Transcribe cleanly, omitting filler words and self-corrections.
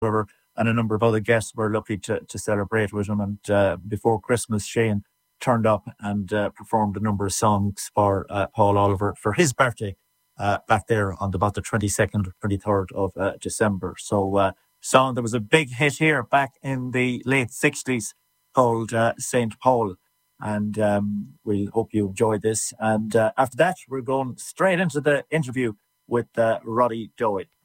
Oliver and a number of other guests were lucky to celebrate with him. And before Christmas, Shane turned up and performed a number of songs for Paul Oliver for his birthday back there on about the 22nd or 23rd of December. So song that was a big hit here back in the late 60s called St. Paul. And we hope you enjoyed this. And after that, we're going straight into the interview with Roddy Doyle.